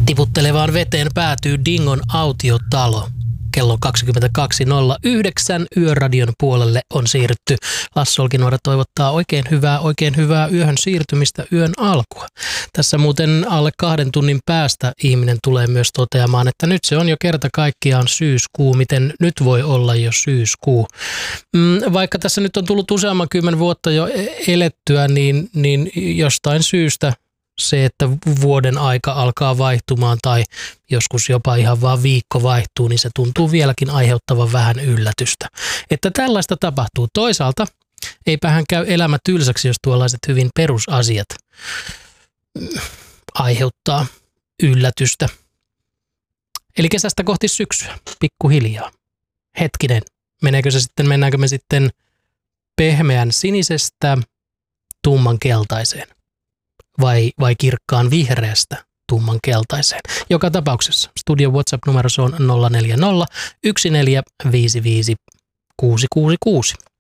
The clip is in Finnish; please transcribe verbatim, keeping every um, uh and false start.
Tiputtelevaan veteen päätyy Dingon autiotalo. Kello kaksikymmentäkaksi nolla yhdeksän Yöradion puolelle on siirrytty. Lasse Olkinuora toivottaa oikein hyvää, oikein hyvää yöhön siirtymistä, yön alkua. Tässä muuten alle kahden tunnin päästä ihminen tulee myös toteamaan, että nyt se on jo kerta kaikkiaan syyskuu. Miten nyt voi olla jo syyskuu? Vaikka tässä nyt on tullut useamman kymmen vuotta jo elettyä, niin, niin jostain syystä se, että vuoden aika alkaa vaihtumaan tai joskus jopa ihan vaan viikko vaihtuu, niin se tuntuu vieläkin aiheuttavan vähän yllätystä. Että tällaista tapahtuu. Toisaalta eipähän käy elämä tylsäksi, jos tuollaiset hyvin perusasiat aiheuttaa yllätystä. Eli kesästä kohti syksyä, pikkuhiljaa. Hetkinen, meneekö se sitten, mennäänkö me sitten pehmeän sinisestä tumman keltaiseen? Vai, vai kirkkaan vihreästä tumman keltaiseen. Joka tapauksessa studion WhatsApp-numero on nolla neljä nolla yksi neljä viisi viisi kuusi kuusi kuusi.